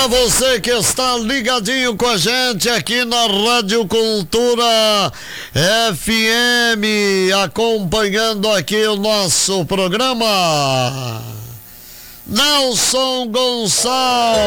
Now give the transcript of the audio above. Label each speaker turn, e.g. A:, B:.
A: Pra você que está ligadinho com a gente aqui na Rádio Cultura FM, acompanhando aqui o nosso programa, Nelson Gonçalves.